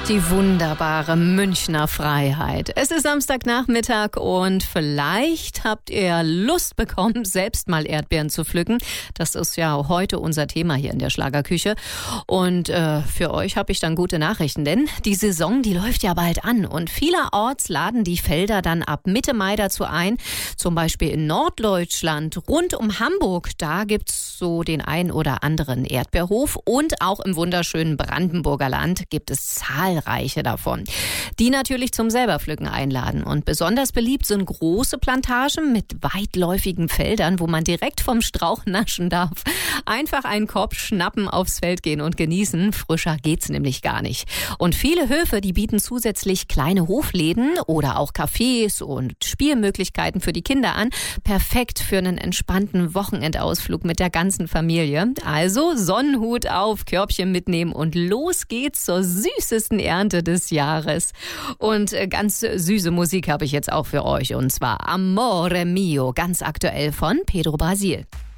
Die wunderbare Münchner Freiheit. Es ist Samstagnachmittag und vielleicht habt ihr Lust bekommen, selbst mal Erdbeeren zu pflücken. Das ist ja heute unser Thema hier in der Schlagerküche. Und für euch habe ich dann gute Nachrichten, denn die Saison, die läuft ja bald an. Und vielerorts laden die Felder dann ab Mitte Mai dazu ein. Zum Beispiel in Norddeutschland, rund um Hamburg. Da gibt's so den ein oder anderen Erdbeerhof. Und auch im wunderschönen Brandenburger Land gibt es zahlreiche davon, die natürlich zum Selberpflücken einladen. Und besonders beliebt sind große Plantagen mit weitläufigen Feldern, wo man direkt vom Strauch naschen darf. Einfach einen Korb schnappen, aufs Feld gehen und genießen. Frischer geht's nämlich gar nicht. Und viele Höfe, die bieten zusätzlich kleine Hofläden oder auch Cafés und Spielmöglichkeiten für die Kinder an. Perfekt für einen entspannten Wochenendausflug mit der ganzen Familie. Also Sonnenhut auf, Körbchen mitnehmen und los geht's zur süßesten Ernte des Jahres. Und ganz süße Musik habe ich jetzt auch für euch. Und zwar Amore Mio, ganz aktuell von Pedro Brasil.